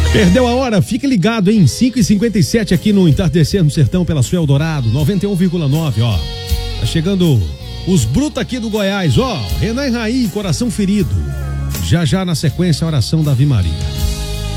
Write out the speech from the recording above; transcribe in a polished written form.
Perdeu a hora? Fique ligado, hein? 5h57 aqui no Entardecer no Sertão pela sua Eldorado, 91,9, ó. Tá chegando os brutos aqui do Goiás, ó. Renan e Raí, coração ferido. Já na sequência, a oração da Ave Maria.